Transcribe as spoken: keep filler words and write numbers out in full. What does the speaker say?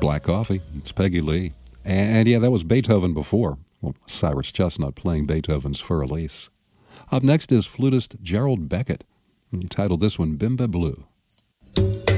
Black Coffee. It's Peggy Lee. And, and yeah, that was Beethoven before. Well, Cyrus Chestnut playing Beethoven's Fur Elise. Up next is flutist Gerald Beckett. And he titled this one Bimba Blue.